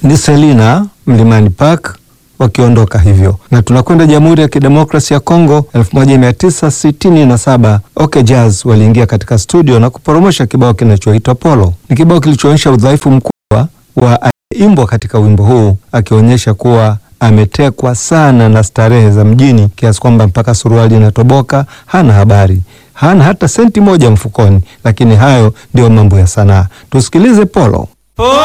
ni Selina Mlimani Park wakiondoka hivyo. Na tunakwenda Jamhuri ya Kidemokrasia ya Kongo. 1967 OK Jazz waliingia katika studio na kuporomosha kibao kinachoitwa Polo. Ni kibao kilichoonyesha udhaifu mkubwa wa aimbwa katika wimbo huu, akionyesha kuwa ametekwa sana na starehe za mjini kiasi kwamba mpaka suruali inatoboka, hana habari, hana hata senti moja mfukoni. Lakini hayo ndio mambo ya sanaa. Tusikilize Polo.